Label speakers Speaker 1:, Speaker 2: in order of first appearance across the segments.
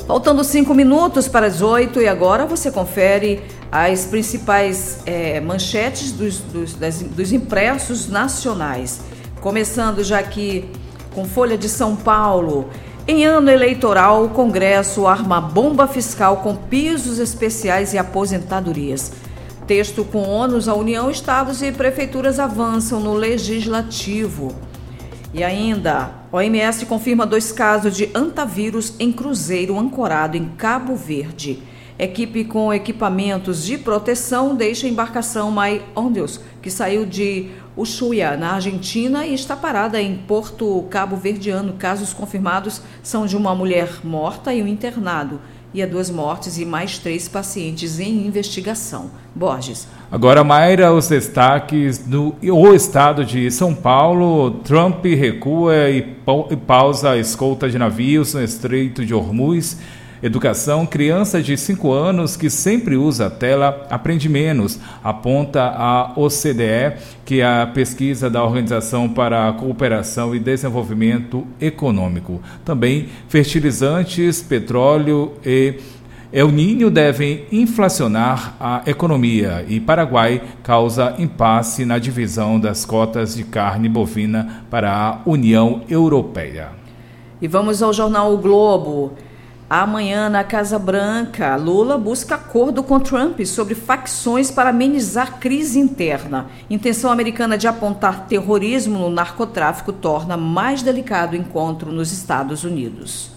Speaker 1: Faltando 5 minutos para as 8 e agora você confere as principais manchetes dos impressos nacionais. Começando já aqui com Folha de São Paulo. Em ano eleitoral, o Congresso arma bomba fiscal com pisos especiais e aposentadorias. Texto com ônus, a União, Estados e Prefeituras avançam no Legislativo. E ainda, OMS confirma 2 casos de antavírus em cruzeiro ancorado em Cabo Verde. Equipe com equipamentos de proteção deixa a embarcação My Ondeus, que saiu de Ushuaia, na Argentina, e está parada em Porto Cabo Verdeano. Casos confirmados são de uma mulher morta e um internado. E há 2 mortes e mais 3 pacientes em investigação. Borges.
Speaker 2: Agora, Mayra, os destaques do estado de São Paulo. Trump recua e pausa a escolta de navios no Estreito de Hormuz. Educação, criança de 5 anos que sempre usa a tela aprende menos, aponta a OCDE, que é a pesquisa da Organização para a Cooperação e Desenvolvimento Econômico. Também fertilizantes, petróleo e El Niño devem inflacionar a economia e Paraguai causa impasse na divisão das cotas de carne bovina para a União Europeia.
Speaker 1: E vamos ao jornal O Globo. Amanhã, na Casa Branca, Lula busca acordo com Trump sobre facções para amenizar crise interna. Intenção americana de apontar terrorismo no narcotráfico torna mais delicado o encontro nos Estados Unidos.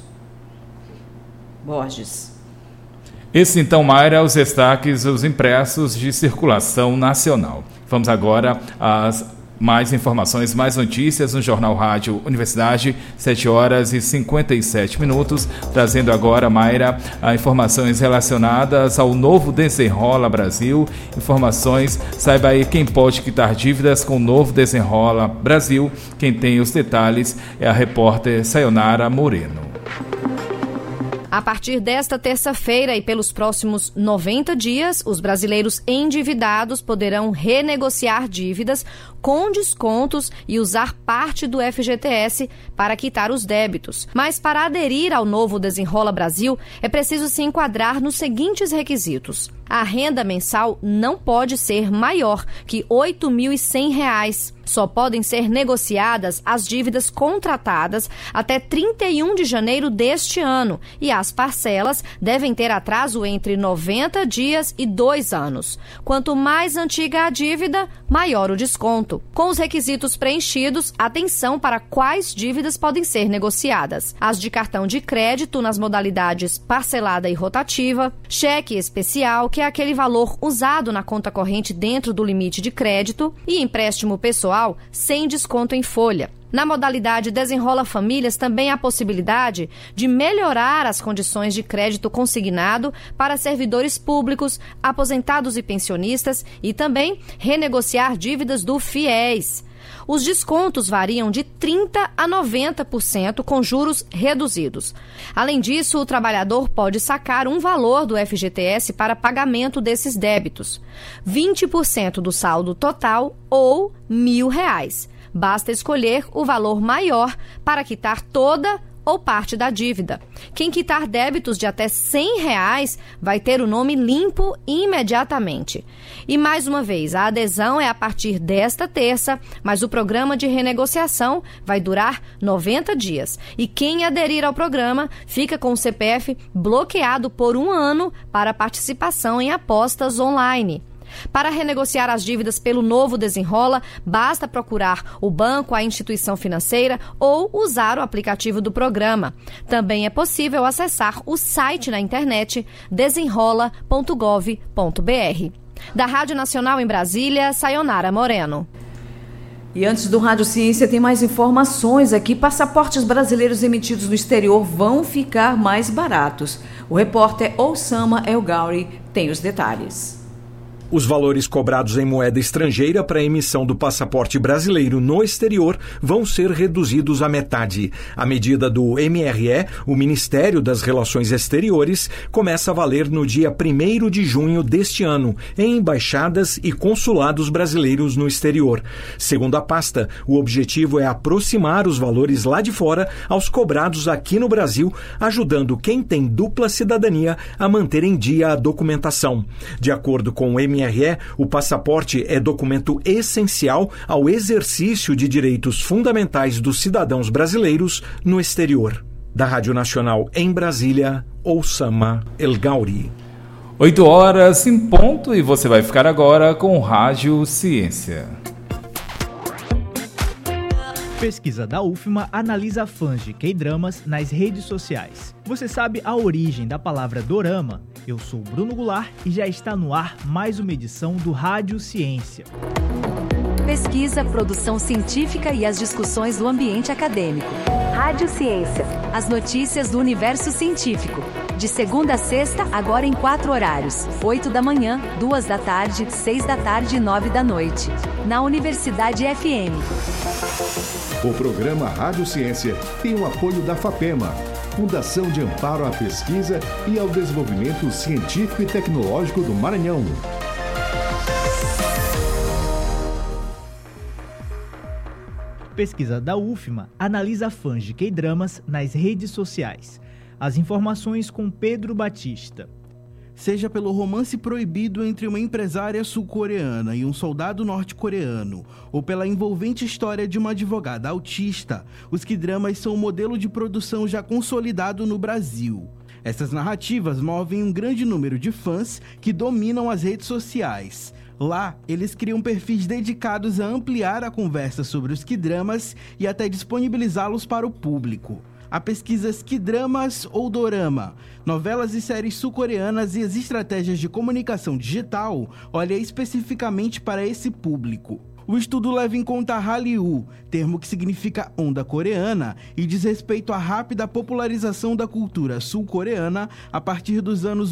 Speaker 1: Borges.
Speaker 2: Esse então, Mayra, os destaques dos impressos de circulação nacional. Vamos agora às mais informações, mais notícias no Jornal Rádio Universidade, 7h57, trazendo agora, Mayra, informações relacionadas ao novo Desenrola Brasil. Informações, saiba aí quem pode quitar dívidas com o novo Desenrola Brasil. Quem tem os detalhes é a repórter Sayonara Moreno.
Speaker 3: A partir desta terça-feira e pelos próximos 90 dias, os brasileiros endividados poderão renegociar dívidas com descontos e usar parte do FGTS para quitar os débitos. Mas para aderir ao novo Desenrola Brasil, é preciso se enquadrar nos seguintes requisitos. A renda mensal não pode ser maior que R$ 8.100. Só podem ser negociadas as dívidas contratadas até 31 de janeiro deste ano e as parcelas devem ter atraso entre 90 dias e 2 anos. Quanto mais antiga a dívida, maior o desconto. Com os requisitos preenchidos, atenção para quais dívidas podem ser negociadas. As de cartão de crédito nas modalidades parcelada e rotativa, cheque especial, que é aquele valor usado na conta corrente dentro do limite de crédito, e empréstimo pessoal sem desconto em folha. Na modalidade Desenrola Famílias também há possibilidade de melhorar as condições de crédito consignado para servidores públicos, aposentados e pensionistas e também renegociar dívidas do FIES. Os descontos variam de 30% a 90% com juros reduzidos. Além disso, o trabalhador pode sacar um valor do FGTS para pagamento desses débitos. 20% do saldo total ou R$ 1.000. Basta escolher o valor maior para quitar toda ou parte da dívida. Quem quitar débitos de até R$ 100 vai ter o nome limpo imediatamente. E mais uma vez, a adesão é a partir desta terça, mas o programa de renegociação vai durar 90 dias. E quem aderir ao programa fica com o CPF bloqueado por 1 ano para participação em apostas online. Para renegociar as dívidas pelo novo Desenrola, basta procurar o banco, a instituição financeira ou usar o aplicativo do programa. Também é possível acessar o site na internet desenrola.gov.br. Da Rádio Nacional em Brasília, Sayonara Moreno.
Speaker 1: E antes do Rádio Ciência tem mais informações aqui. Passaportes brasileiros emitidos no exterior vão ficar mais baratos. O repórter Osama El Gauri tem os detalhes.
Speaker 4: Os valores cobrados em moeda estrangeira para a emissão do passaporte brasileiro no exterior vão ser reduzidos à metade. A medida do MRE, o Ministério das Relações Exteriores, começa a valer no dia 1º de junho deste ano, em embaixadas e consulados brasileiros no exterior. Segundo a pasta, o objetivo é aproximar os valores lá de fora aos cobrados aqui no Brasil, ajudando quem tem dupla cidadania a manter em dia a documentação. De acordo com o MRE, o passaporte é documento essencial ao exercício de direitos fundamentais dos cidadãos brasileiros no exterior. Da Rádio Nacional em Brasília, Oussama El Gauri.
Speaker 2: 8 horas em ponto e você vai ficar agora com Rádio Ciência.
Speaker 5: Pesquisa da UFMA analisa fãs de K-dramas nas redes sociais. Você sabe a origem da palavra dorama? Eu sou Bruno Goulart e já está no ar mais uma edição do Rádio Ciência.
Speaker 6: Pesquisa, produção científica e as discussões do ambiente acadêmico. Rádio Ciência. As notícias do universo científico. De segunda a sexta, agora em 4 horários. 8 da manhã, 2 da tarde, 6 da tarde e 9 da noite. Na Universidade FM.
Speaker 7: O programa Rádio Ciência tem o apoio da FAPEMA, Fundação de Amparo à Pesquisa e ao Desenvolvimento Científico e Tecnológico do Maranhão.
Speaker 5: Pesquisa da UFMA analisa fãs de K-dramas nas redes sociais. As informações com Pedro Batista.
Speaker 8: Seja pelo romance proibido entre uma empresária sul-coreana e um soldado norte-coreano, ou pela envolvente história de uma advogada autista, os K-dramas são um modelo de produção já consolidado no Brasil. Essas narrativas movem um grande número de fãs que dominam as redes sociais. Lá, eles criam perfis dedicados a ampliar a conversa sobre os K-dramas e até disponibilizá-los para o público. Há pesquisas K-dramas ou dorama, novelas e séries sul-coreanas e as estratégias de comunicação digital olham especificamente para esse público. O estudo leva em conta a Hallyu, termo que significa onda coreana, e diz respeito à rápida popularização da cultura sul-coreana a partir dos anos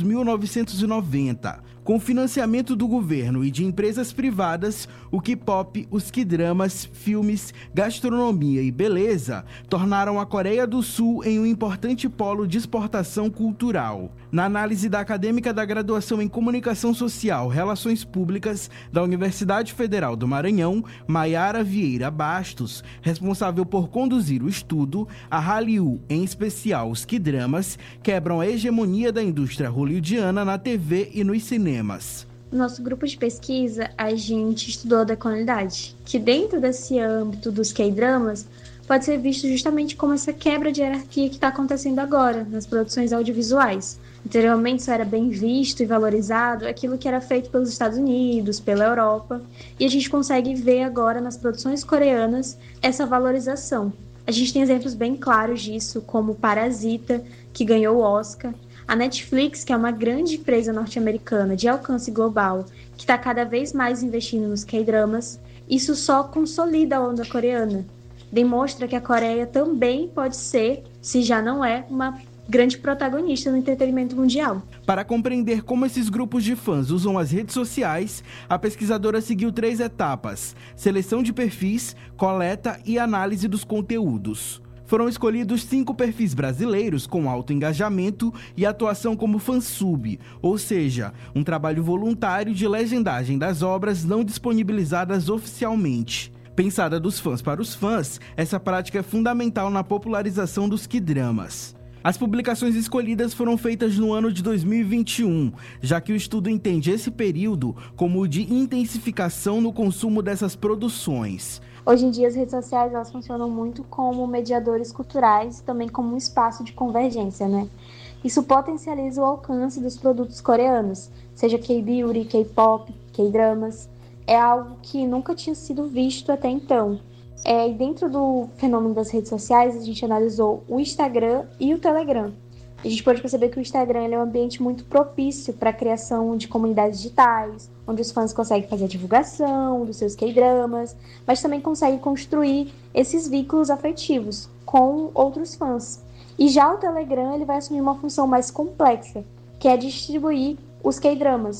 Speaker 8: 1990. Com financiamento do governo e de empresas privadas, o K-pop, os K-dramas, filmes, gastronomia e beleza tornaram a Coreia do Sul em um importante polo de exportação cultural. Na análise da acadêmica da graduação em Comunicação Social, Relações Públicas da Universidade Federal do Maranhão, Maiara Vieira Bastos, responsável por conduzir o estudo, a Hallyu, em especial os K-dramas, quebram a hegemonia da indústria hollywoodiana na TV e nos cinemas.
Speaker 9: No nosso grupo de pesquisa, a gente estudou a decolonialidade, que dentro desse âmbito dos K-dramas pode ser visto justamente como essa quebra de hierarquia que está acontecendo agora nas produções audiovisuais. Anteriormente só era bem visto e valorizado aquilo que era feito pelos Estados Unidos, pela Europa, e a gente consegue ver agora nas produções coreanas essa valorização. A gente tem exemplos bem claros disso, como Parasita, que ganhou o Oscar, a Netflix, que é uma grande empresa norte-americana de alcance global, que está cada vez mais investindo nos K-dramas. Isso só consolida a onda coreana. Demonstra que a Coreia também pode ser, se já não é, uma grande protagonista no entretenimento mundial.
Speaker 8: Para compreender como esses grupos de fãs usam as redes sociais, a pesquisadora seguiu 3 etapas: seleção de perfis, coleta e análise dos conteúdos. Foram escolhidos 5 perfis brasileiros com alto engajamento e atuação como fansub, ou seja, um trabalho voluntário de legendagem das obras não disponibilizadas oficialmente. Pensada dos fãs para os fãs, essa prática é fundamental na popularização dos K-dramas. As publicações escolhidas foram feitas no ano de 2021, já que o estudo entende esse período como o de intensificação no consumo dessas produções.
Speaker 9: Hoje em dia as redes sociais elas funcionam muito como mediadores culturais e também como um espaço de convergência, né? Isso potencializa o alcance dos produtos coreanos, seja K-beauty, K-pop, K-dramas. É algo que nunca tinha sido visto até então. E dentro do fenômeno das redes sociais, a gente analisou o Instagram e o Telegram. A gente pode perceber que o Instagram é um ambiente muito propício para a criação de comunidades digitais, onde os fãs conseguem fazer a divulgação dos seus K-dramas, mas também conseguem construir esses vínculos afetivos com outros fãs. E já o Telegram ele vai assumir uma função mais complexa, que é distribuir os K-dramas.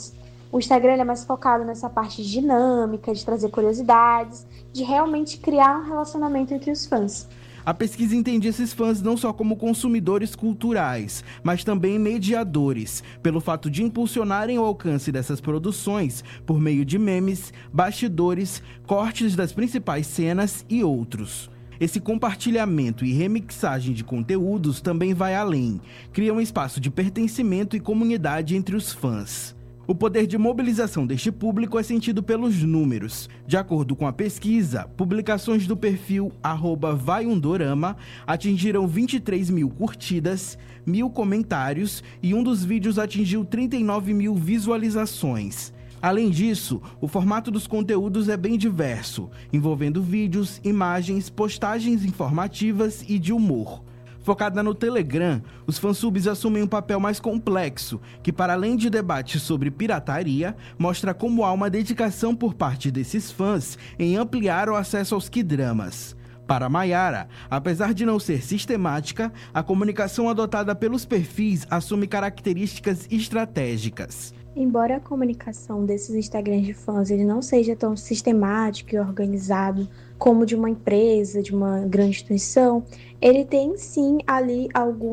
Speaker 9: O Instagram é mais focado nessa parte dinâmica, de trazer curiosidades, de realmente criar um relacionamento entre os fãs.
Speaker 8: A pesquisa entende esses fãs não só como consumidores culturais, mas também mediadores, pelo fato de impulsionarem o alcance dessas produções por meio de memes, bastidores, cortes das principais cenas e outros. Esse compartilhamento e remixagem de conteúdos também vai além, cria um espaço de pertencimento e comunidade entre os fãs. O poder de mobilização deste público é sentido pelos números. De acordo com a pesquisa, publicações do perfil @vaiumdorama atingiram 23 mil curtidas, 1.000 comentários e um dos vídeos atingiu 39 mil visualizações. Além disso, o formato dos conteúdos é bem diverso, envolvendo vídeos, imagens, postagens informativas e de humor. Focada no Telegram, os fansubs assumem um papel mais complexo, que para além de debates sobre pirataria, mostra como há uma dedicação por parte desses fãs em ampliar o acesso aos K-dramas. Para Mayara, apesar de não ser sistemática, a comunicação adotada pelos perfis assume características estratégicas.
Speaker 9: Embora a comunicação desses Instagrams de fãs ele não seja tão sistemático e organizado como de uma empresa, de uma grande instituição, ele tem sim ali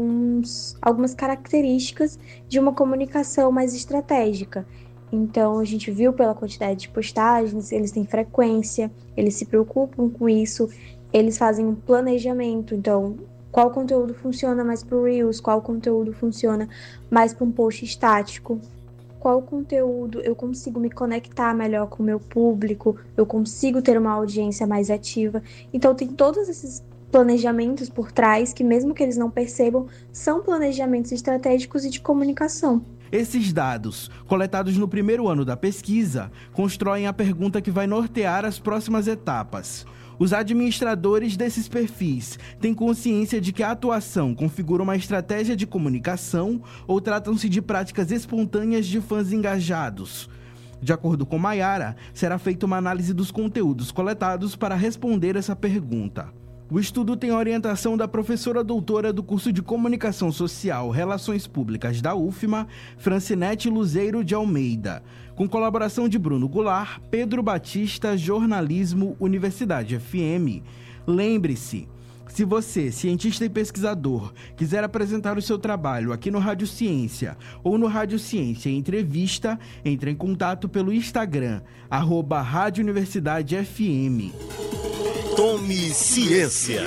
Speaker 9: algumas características de uma comunicação mais estratégica. Então a gente viu pela quantidade de postagens, eles têm frequência, eles se preocupam com isso, eles fazem um planejamento, então qual conteúdo funciona mais para o Reels, qual conteúdo funciona mais para um post estático. Qual conteúdo eu consigo me conectar melhor com o meu público, eu consigo ter uma audiência mais ativa. Então tem todos esses planejamentos por trás que, mesmo que eles não percebam, são planejamentos estratégicos e de comunicação.
Speaker 8: Esses dados, coletados no primeiro ano da pesquisa, constroem a pergunta que vai nortear as próximas etapas. Os administradores desses perfis têm consciência de que a atuação configura uma estratégia de comunicação ou tratam-se de práticas espontâneas de fãs engajados? De acordo com Mayara, será feita uma análise dos conteúdos coletados para responder essa pergunta. O estudo tem a orientação da professora doutora do curso de Comunicação Social e Relações Públicas da UFMA, Francinete Luzeiro de Almeida, com colaboração de Bruno Goulart, Pedro Batista, Jornalismo, Universidade FM. Lembre-se, se você, cientista e pesquisador, quiser apresentar o seu trabalho aqui no Rádio Ciência ou no Rádio Ciência Entrevista, entre em contato pelo Instagram, @Rádio Universidade FM.
Speaker 10: Tome Ciência.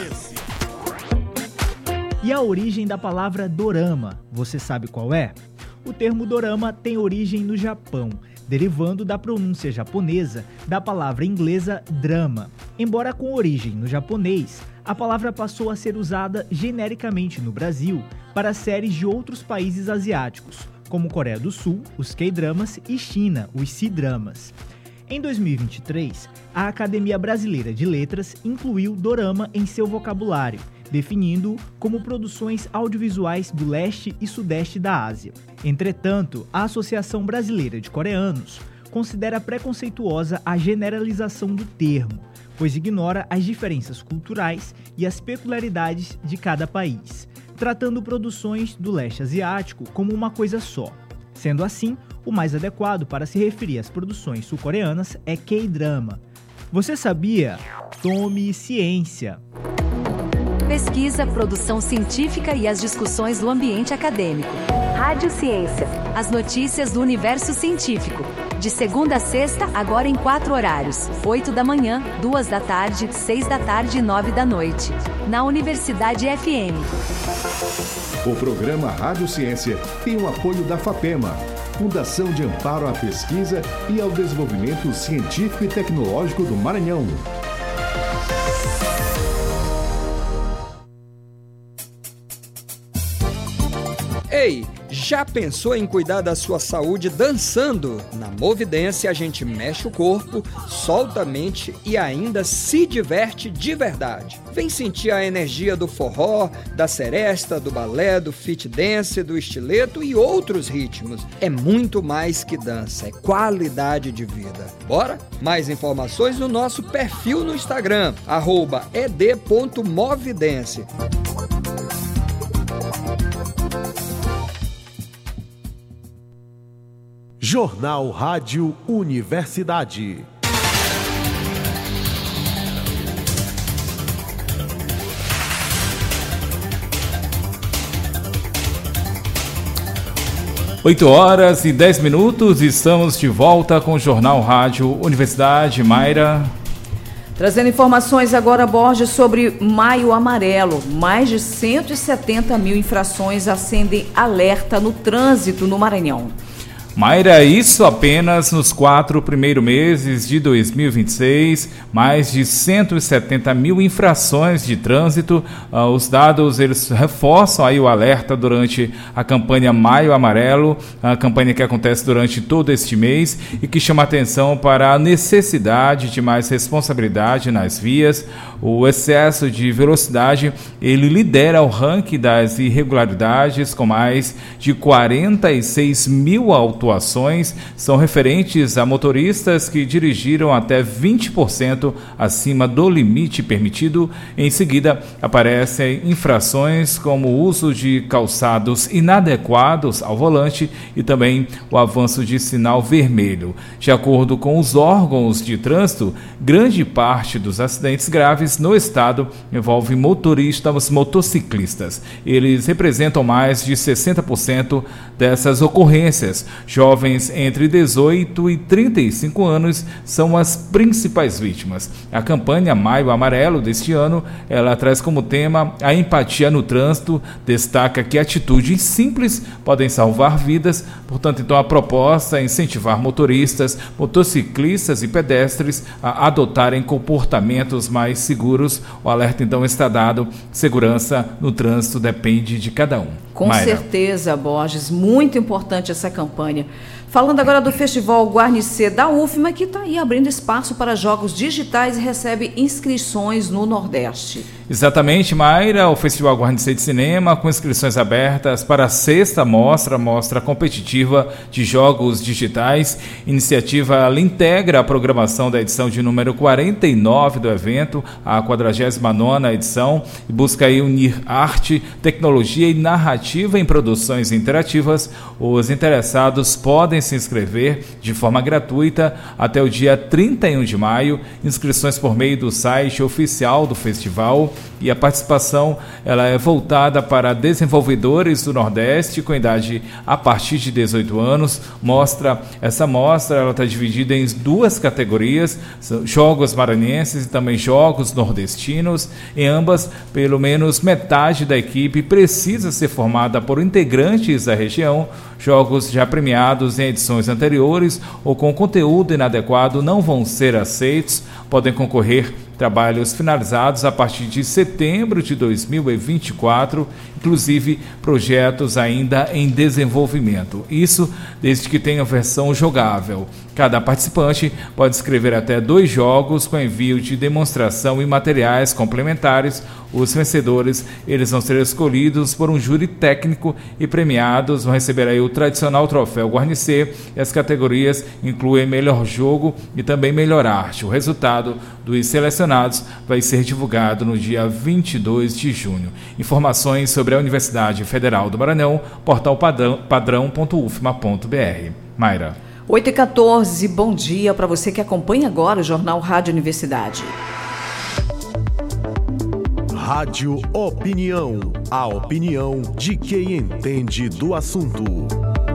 Speaker 5: E a origem da palavra dorama, você sabe qual é? O termo dorama tem origem no Japão, derivando da pronúncia japonesa da palavra inglesa drama. Embora com origem no japonês, a palavra passou a ser usada genericamente no Brasil para séries de outros países asiáticos, como Coreia do Sul, os K-dramas, e China, os C-dramas. Em 2023, a Academia Brasileira de Letras incluiu dorama em seu vocabulário, definindo-o como produções audiovisuais do leste e sudeste da Ásia. Entretanto, a Associação Brasileira de Coreanos considera preconceituosa a generalização do termo, pois ignora as diferenças culturais e as peculiaridades de cada país, tratando produções do leste asiático como uma coisa só. Sendo assim, o mais adequado para se referir às produções sul-coreanas é K-drama. Você sabia? Tome ciência!
Speaker 6: Pesquisa, produção científica e as discussões do ambiente acadêmico. Rádio Ciência. As notícias do universo científico. De segunda a sexta, agora em 4 horários. 8 da manhã, 2 da tarde, 6 da tarde e 9 da noite. Na Universidade FM.
Speaker 7: O programa Rádio Ciência tem o apoio da FAPEMA, Fundação de Amparo à Pesquisa e ao Desenvolvimento Científico e Tecnológico do Maranhão.
Speaker 11: Ei, já pensou em cuidar da sua saúde dançando? Na Movidência a gente mexe o corpo, solta a mente e ainda se diverte de verdade. Vem sentir a energia do forró, da seresta, do balé, do fit dance, do estileto e outros ritmos. É muito mais que dança, é qualidade de vida. Bora? Mais informações no nosso perfil no Instagram, @ed.movidence.
Speaker 10: Jornal Rádio Universidade.
Speaker 2: Oito horas e 10 minutos, estamos de volta com o Jornal Rádio Universidade. Mayra.
Speaker 1: Trazendo informações agora, Borges, sobre Maio Amarelo. Mais de 170 mil infrações acendem alerta no trânsito no Maranhão.
Speaker 2: Mayra, isso apenas nos 4 primeiros meses de 2026, mais de 170 mil infrações de trânsito. Os dados, eles reforçam aí o alerta durante a campanha Maio Amarelo, a campanha que acontece durante todo este mês e que chama atenção para a necessidade de mais responsabilidade nas vias. O excesso de velocidade, ele lidera o ranking das irregularidades, com mais de 46 mil autuações são referentes a motoristas que dirigiram até 20% acima do limite permitido. Em seguida, aparecem infrações como o uso de calçados inadequados ao volante e também o avanço de sinal vermelho. De acordo com os órgãos de trânsito, grande parte dos acidentes graves no estado envolve motociclistas. Eles representam mais de 60% dessas ocorrências. Jovens entre 18 e 35 anos são as principais vítimas. A campanha Maio Amarelo deste ano, ela traz como tema a empatia no trânsito, destaca que atitudes simples podem salvar vidas. Portanto, então, a proposta é incentivar motoristas, motociclistas e pedestres a adotarem comportamentos mais seguros. O alerta então está dado: segurança no trânsito depende de cada um.
Speaker 1: Com certeza, Borges, muito importante essa campanha. Falando agora do Festival Guarnicê da UFMA, que está aí abrindo espaço para jogos digitais e recebe inscrições no Nordeste.
Speaker 2: Exatamente, Mayra, o Festival Guarnicê de Cinema, com inscrições abertas para a 6ª mostra competitiva de jogos digitais. Iniciativa, ela integra a programação da edição de número 49 do evento, a 49ª edição, e busca aí unir arte, tecnologia e narrativa em produções interativas. Os interessados podem se inscrever de forma gratuita até o dia 31 de maio, inscrições por meio do site oficial do festival, e a participação ela é voltada para desenvolvedores do Nordeste com idade a partir de 18 anos. Essa mostra ela está dividida em 2 categorias, jogos maranhenses e também jogos nordestinos. Em ambas, pelo menos metade da equipe precisa ser formada por integrantes da região. Jogos já premiados em edições anteriores ou com conteúdo inadequado não vão ser aceitos. Podem concorrer trabalhos finalizados a partir de setembro de 2024, inclusive projetos ainda em desenvolvimento. Isso desde que tenha versão jogável. Cada participante pode escrever até 2 jogos com envio de demonstração e materiais complementares. Os vencedores, eles vão ser escolhidos por um júri técnico e premiados, vão receber aí o tradicional troféu Guarnicê, e as categorias incluem melhor jogo e também melhor arte. O resultado dos selecionados vai ser divulgado no dia 22 de junho. Informações sobre a Universidade Federal do Maranhão, portal padrão.ufma.br. Mayra.
Speaker 1: 8h14, bom dia para você que acompanha agora o Jornal Rádio Universidade.
Speaker 10: Rádio Opinião, a opinião de quem entende do assunto.